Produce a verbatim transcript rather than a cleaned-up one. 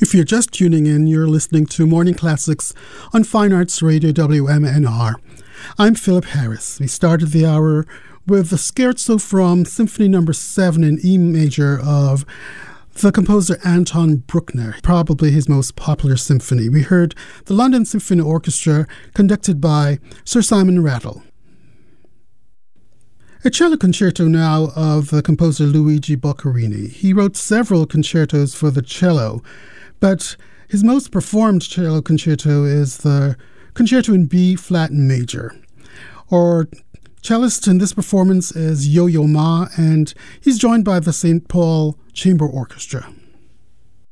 If you're just tuning in, you're listening to Morning Classics on Fine Arts Radio W M N R. I'm Philip Harris. We started the hour with the scherzo from Symphony Number seven in E major of the composer Anton Bruckner, probably his most popular symphony. We heard the London Symphony Orchestra conducted by Sir Simon Rattle. A cello concerto now of the composer Luigi Boccherini. He wrote several concertos for the cello, but his most performed cello concerto is the Concerto in B-flat major. Our cellist in this performance is Yo-Yo Ma, and he's joined by the Saint Paul Chamber Orchestra.